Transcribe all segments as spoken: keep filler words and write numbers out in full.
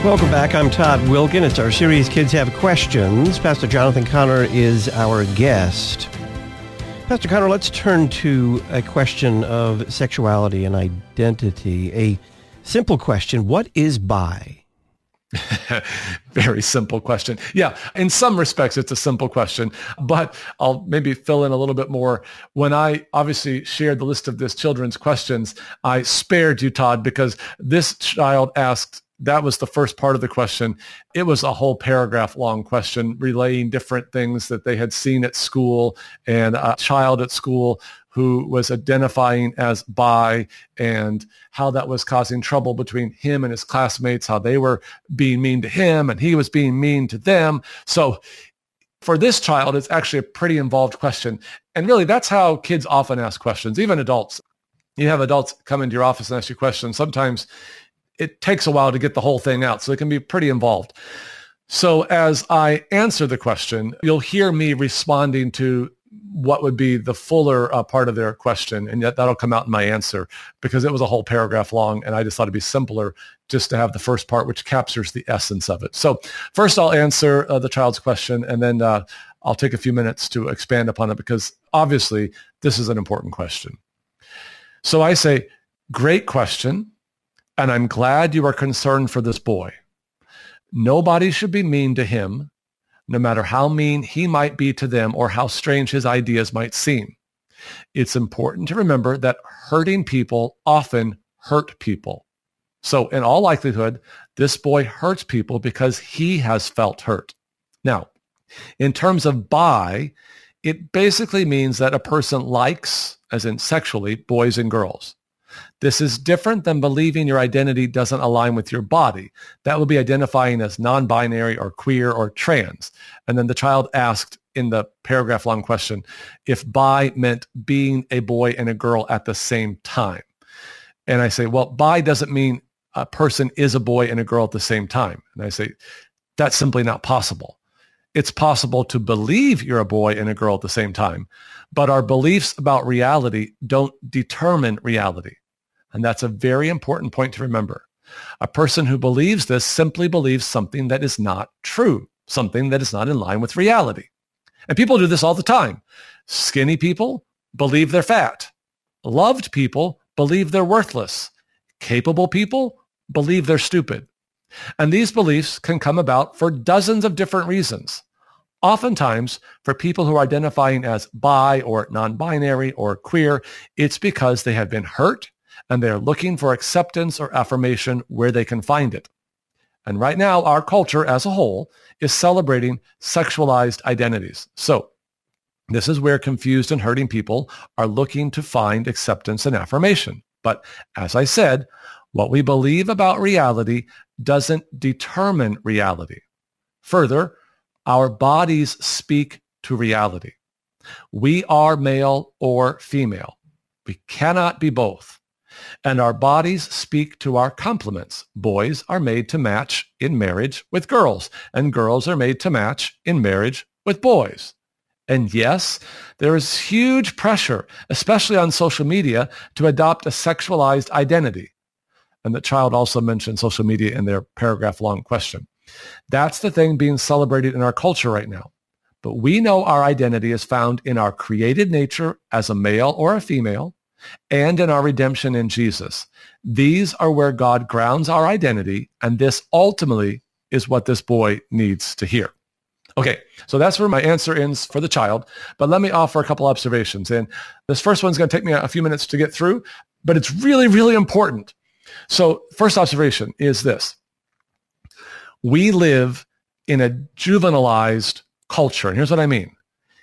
Welcome back. I'm Todd Wilkin. It's our series, Kids Have Questions. Pastor Jonathan Conner is our guest. Pastor Conner, let's turn to a question of sexuality and identity. A simple question. What is bi? Very simple question. Yeah, in some respects, it's a simple question, but I'll maybe fill in a little bit more. When I obviously shared the list of this children's questions, I spared you, Todd, because this child asked, that was the first part of the question. It was a whole paragraph long question relaying different things that they had seen at school, and a child at school who was identifying as bi, and how that was causing trouble between him and his classmates, how they were being mean to him and he was being mean to them. So for this child, it's actually a pretty involved question. And really, that's how kids often ask questions, even adults. You have adults come into your office and ask you questions. Sometimes it takes a while to get the whole thing out, so it can be pretty involved. So as I answer the question, you'll hear me responding to what would be the fuller uh, part of their question, and yet that'll come out in my answer, because it was a whole paragraph long, and I just thought it'd be simpler just to have the first part, which captures the essence of it. So first I'll answer uh, the child's question, and then uh, I'll take a few minutes to expand upon it, because obviously this is an important question. So I say, great question, and I'm glad you are concerned for this boy. Nobody should be mean to him, no matter how mean he might be to them or how strange his ideas might seem. It's important to remember that hurting people often hurt people. So in all likelihood, this boy hurts people because he has felt hurt. Now, in terms of bi, it basically means that a person likes, as in sexually, boys and girls. This is different than believing your identity doesn't align with your body. That would be identifying as non-binary or queer or trans. And then the child asked in the paragraph-long question if bi meant being a boy and a girl at the same time. And I say, well, bi doesn't mean a person is a boy and a girl at the same time. And I say, that's simply not possible. It's possible to believe you're a boy and a girl at the same time, but our beliefs about reality don't determine reality. And that's a very important point to remember. A person who believes this simply believes something that is not true, something that is not in line with reality. And people do this all the time. Skinny people believe they're fat. Loved people believe they're worthless. Capable people believe they're stupid. And these beliefs can come about for dozens of different reasons. Oftentimes, for people who are identifying as bi or non-binary or queer, it's because they have been hurt and they're looking for acceptance or affirmation where they can find it. And right now, our culture as a whole is celebrating sexualized identities. So this is where confused and hurting people are looking to find acceptance and affirmation. But as I said, what we believe about reality doesn't determine reality. Further, our bodies speak to reality. We are male or female. We cannot be both. And our bodies speak to our complements. Boys are made to match in marriage with girls, and girls are made to match in marriage with boys. And yes, there is huge pressure, especially on social media, to adopt a sexualized identity. And the child also mentioned social media in their paragraph-long question. That's the thing being celebrated in our culture right now. But we know our identity is found in our created nature as a male or a female, and in our redemption in Jesus. These are where God grounds our identity, and this ultimately is what this boy needs to hear. Okay, so that's where my answer ends for the child, but let me offer a couple observations. And this first one's going to take me a few minutes to get through, but it's really, really important. So first observation is this. We live in a juvenilized culture, and here's what I mean.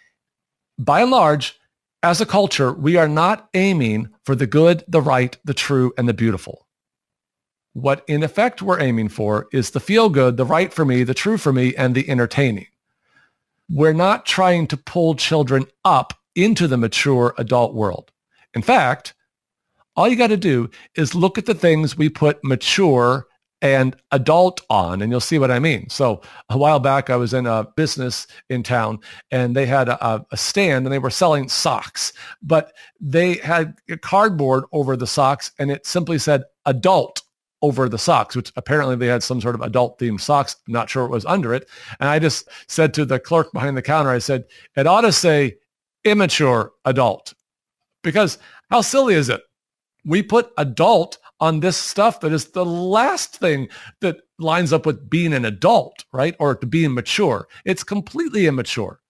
By and large, as a culture, we are not aiming for the good, the right, the true, and the beautiful. What in effect we're aiming for is the feel good, the right for me, the true for me, and the entertaining. We're not trying to pull children up into the mature adult world. In fact, all you got to do is look at the things we put mature and adult on, and you'll see what I mean. So a while back, I was in a business in town, and they had a, a stand, and they were selling socks, but they had cardboard over the socks, and it simply said adult over the socks, which apparently they had some sort of adult-themed socks. I'm not sure what was under it. And I just said to the clerk behind the counter, I said, it ought to say immature adult. Because how silly is it? We put adult on this stuff that is the last thing that lines up with being an adult, right? Or to being mature. It's completely immature.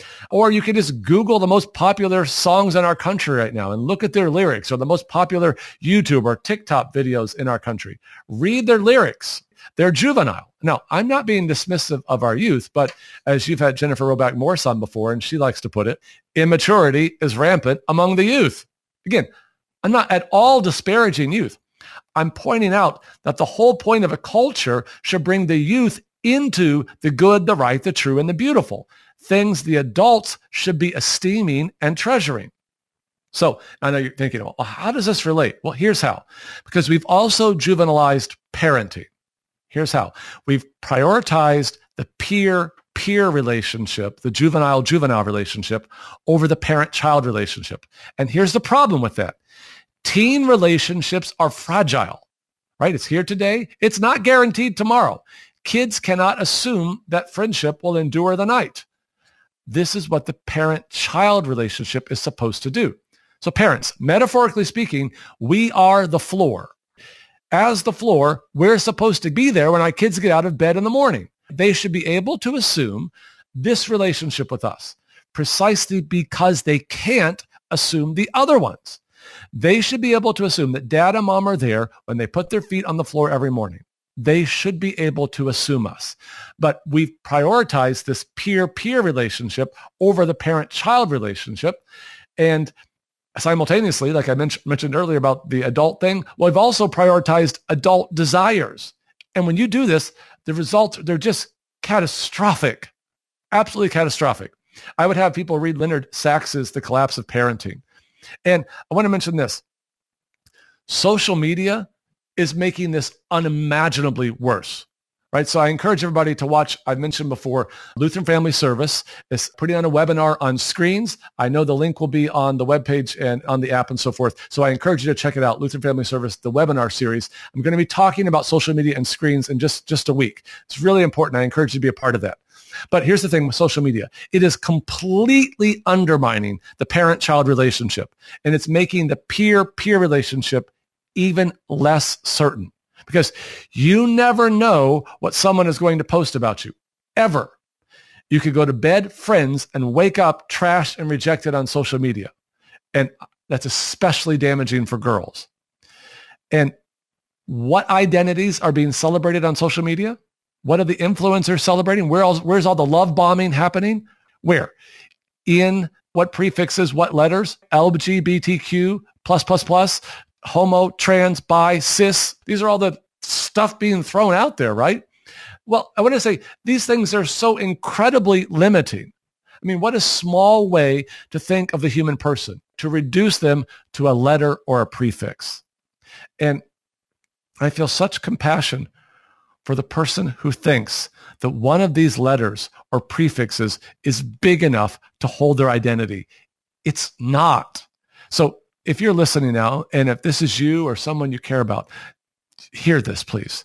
Or you can just Google the most popular songs in our country right now and look at their lyrics, or the most popular YouTube or TikTok videos in our country. Read their lyrics. They're juvenile. Now, I'm not being dismissive of our youth, but as you've had Jennifer Roback Morse on before, and she likes to put it, immaturity is rampant among the youth. Again, I'm not at all disparaging youth. I'm pointing out that the whole point of a culture should bring the youth into the good, the right, the true, and the beautiful. Things the adults should be esteeming and treasuring. So I know you're thinking, well, how does this relate? Well, here's how. Because we've also juvenilized parenting. Here's how. We've prioritized the peer-peer relationship, the juvenile-juvenile relationship, over the parent-child relationship. And here's the problem with that. Teen relationships are fragile, right? It's here today. It's not guaranteed tomorrow. Kids cannot assume that friendship will endure the night. This is what the parent-child relationship is supposed to do. So parents, metaphorically speaking, we are the floor. As the floor, we're supposed to be there when our kids get out of bed in the morning. They should be able to assume this relationship with us precisely because they can't assume the other ones. They should be able to assume that dad and mom are there when they put their feet on the floor every morning. They should be able to assume us. But we've prioritized this peer-peer relationship over the parent-child relationship. And simultaneously, like I men- mentioned earlier about the adult thing, well, we've also prioritized adult desires. And when you do this, the results, they're just catastrophic, absolutely catastrophic. I would have people read Leonard Sax's The Collapse of Parenting. And I want to mention this. Social media is making this unimaginably worse, right? So I encourage everybody to watch, I've mentioned before, Lutheran Family Service is putting on a webinar on screens. I know the link will be on the webpage and on the app and so forth. So I encourage you to check it out, Lutheran Family Service, the webinar series. I'm going to be talking about social media and screens in just, just a week. It's really important. I encourage you to be a part of that. But here's the thing with social media. It is completely undermining the parent-child relationship, and it's making the peer-peer relationship even less certain, because you never know what someone is going to post about you, ever. You could go to bed friends and wake up trashed and rejected on social media. And that's especially damaging for girls. And what identities are being celebrated on social media? What are the influencers celebrating? Where else, where's all the love bombing happening? Where? In what prefixes, what letters? L G B T Q, plus, plus, plus, homo, trans, bi, cis. These are all the stuff being thrown out there, right? Well, I want to say these things are so incredibly limiting. I mean, what a small way to think of the human person, to reduce them to a letter or a prefix. And I feel such compassion for the person who thinks that one of these letters or prefixes is big enough to hold their identity. It's not. So if you're listening now, and if this is you or someone you care about, hear this, please.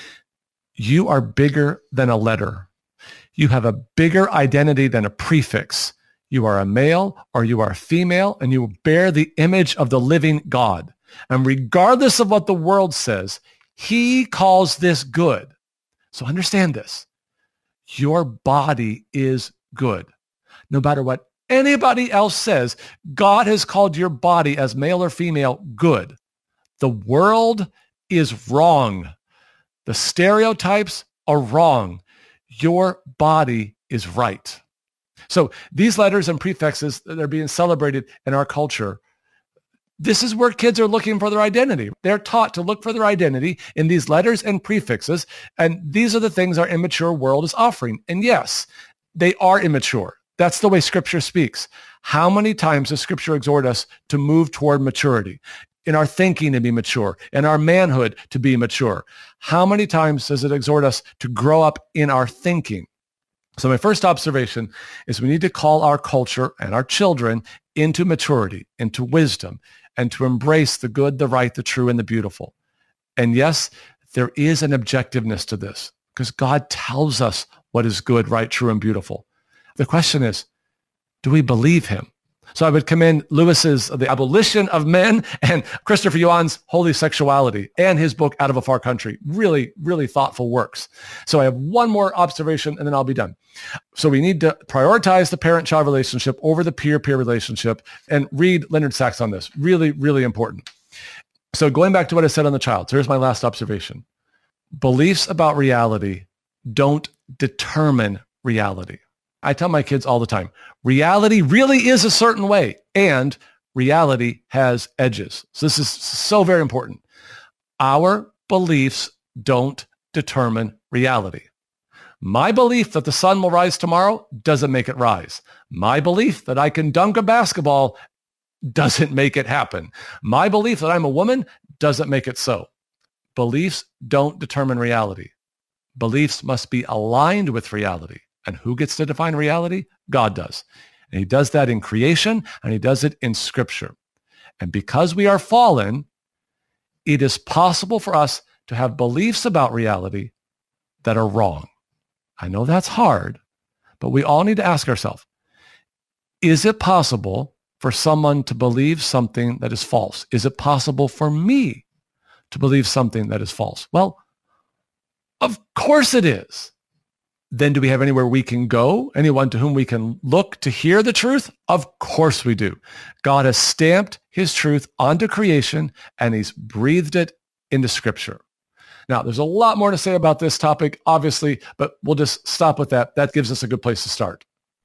You are bigger than a letter. You have a bigger identity than a prefix. You are a male or you are a female, and you bear the image of the living God. And regardless of what the world says, he calls this good. So understand this. Your body is good. No matter what anybody else says, God has called your body as male or female good. The world is wrong. The stereotypes are wrong. Your body is right. So these letters and prefixes that are being celebrated in our culture, this is where kids are looking for their identity. They're taught to look for their identity in these letters and prefixes, and these are the things our immature world is offering. And yes, they are immature. That's the way Scripture speaks. How many times does Scripture exhort us to move toward maturity, in our thinking to be mature, in our manhood to be mature? How many times does it exhort us to grow up in our thinking? So my first observation is we need to call our culture and our children into maturity, into wisdom, and to embrace the good, the right, the true, and the beautiful. And yes, there is an objectiveness to this because God tells us what is good, right, true, and beautiful. The question is, do we believe him? So I would commend Lewis's The Abolition of Men and Christopher Yuan's Holy Sexuality and his book Out of a Far Country. Really, really thoughtful works. So I have one more observation and then I'll be done. So we need to prioritize the parent-child relationship over the peer-peer relationship and read Leonard Sachs on this. Really, really important. So going back to what I said on the child, so here's my last observation. Beliefs about reality don't determine reality. I tell my kids all the time, reality really is a certain way, and reality has edges. So this is so very important. Our beliefs don't determine reality. My belief that the sun will rise tomorrow doesn't make it rise. My belief that I can dunk a basketball doesn't make it happen. My belief that I'm a woman doesn't make it so. Beliefs don't determine reality. Beliefs must be aligned with reality. And who gets to define reality? God does. And he does that in creation, and he does it in Scripture. And because we are fallen, it is possible for us to have beliefs about reality that are wrong. I know that's hard, but we all need to ask ourselves, is it possible for someone to believe something that is false? Is it possible for me to believe something that is false? Well, of course it is. Then do we have anywhere we can go? Anyone to whom we can look to hear the truth? Of course we do. God has stamped his truth onto creation and he's breathed it into Scripture. Now, there's a lot more to say about this topic, obviously, but we'll just stop with that. That gives us a good place to start.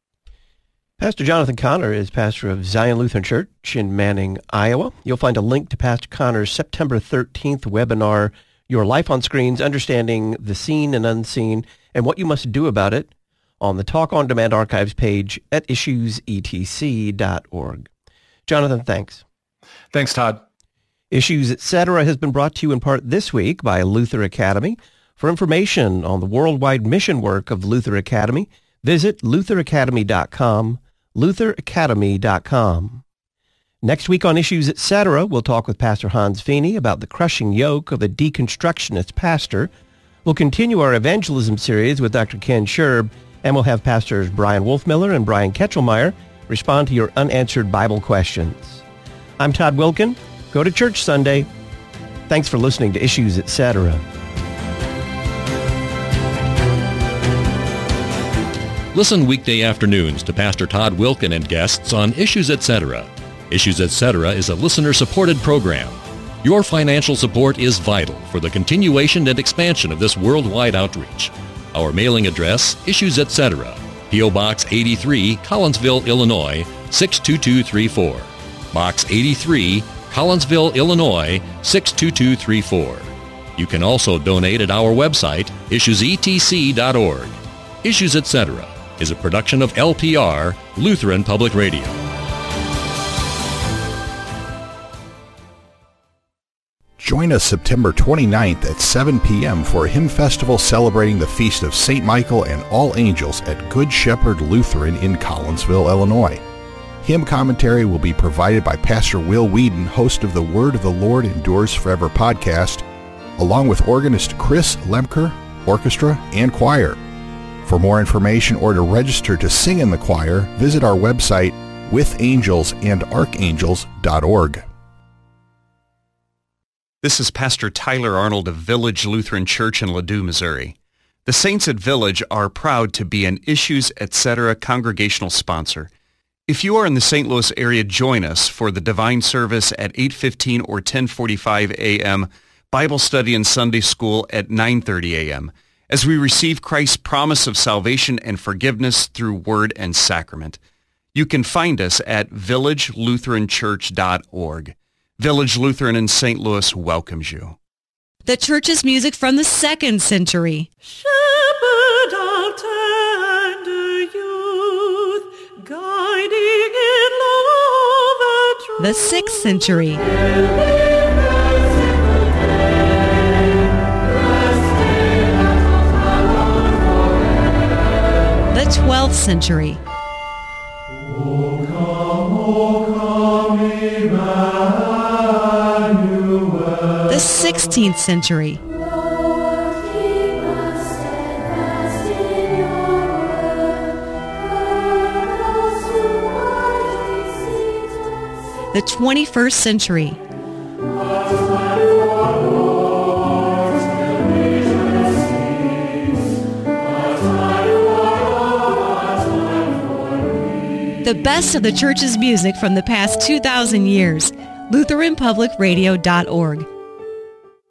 Pastor Jonathan Conner is pastor of Zion Lutheran Church in Manning, Iowa. You'll find a link to Pastor Conner's September thirteenth webinar, Your Life on Screens, Understanding the Seen and Unseen, and What You Must Do About It, on the Talk On Demand archives page at issues e t c dot org. Jonathan, thanks. Thanks, Todd. Issues, et cetera has been brought to you in part this week by Luther Academy. For information on the worldwide mission work of Luther Academy, visit luther academy dot com, luther academy dot com. Next week on Issues, et cetera, we'll talk with Pastor Hans Feeney about the crushing yoke of a deconstructionist pastor. We'll continue our evangelism series with Doctor Ken Scherb, and we'll have Pastors Brian Wolfmiller and Brian Ketchelmeyer respond to your unanswered Bible questions. I'm Todd Wilkin. Go to church Sunday. Thanks for listening to Issues, et cetera. Listen weekday afternoons to Pastor Todd Wilkin and guests on Issues, et cetera. Issues, et cetera is a listener-supported program. Your financial support is vital for the continuation and expansion of this worldwide outreach. Our mailing address, Issues, et cetera, P O. Box eighty-three, Collinsville, Illinois, six two two three four. Box eighty-three, Collinsville, Illinois, six two two three four. You can also donate at our website, issues e t c dot org. Issues, et cetera is a production of L P R, Lutheran Public Radio. Join us September twenty-ninth at seven p.m. for a hymn festival celebrating the feast of Saint Michael and All Angels at Good Shepherd Lutheran in Collinsville, Illinois. Hymn commentary will be provided by Pastor Will Whedon, host of the Word of the Lord Endures Forever podcast, along with organist Chris Lemker, orchestra, and choir. For more information or to register to sing in the choir, visit our website with angels and archangels dot org. This is Pastor Tyler Arnold of Village Lutheran Church in Ladue, Missouri. The Saints at Village are proud to be an Issues, et cetera congregational sponsor. If you are in the Saint Louis area, join us for the Divine Service at eight fifteen or ten forty-five a.m., Bible study and Sunday school at nine thirty a.m., as we receive Christ's promise of salvation and forgiveness through word and sacrament. You can find us at village lutheran church dot org. Village Lutheran in Saint Louis welcomes you. The church's music from the second century. Shepherd of tender youth, guiding in love and truth. The sixth century. The twelfth century. O come, O come, Emmanuel. The sixteenth century. Love the twenty-first century. The best of the church's music from the past two thousand years. Lutheran Public Radio dot org.